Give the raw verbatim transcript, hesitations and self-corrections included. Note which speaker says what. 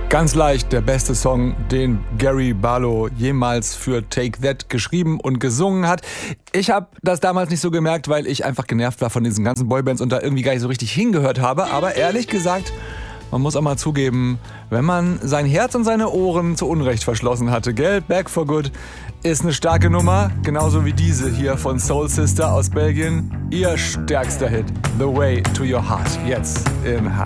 Speaker 1: Ganz leicht der beste Song, den Gary Barlow jemals für Take That geschrieben und gesungen hat. Ich habe das damals nicht so gemerkt, weil ich einfach genervt war von diesen ganzen Boybands und da irgendwie gar nicht so richtig hingehört habe. Aber ehrlich gesagt, man muss auch mal zugeben, wenn man sein Herz und seine Ohren zu Unrecht verschlossen hatte, gell? Back for Good ist eine starke Nummer, genauso wie diese hier von Soul Sister aus Belgien. Ihr stärkster Hit, The Way to Your Heart, jetzt im H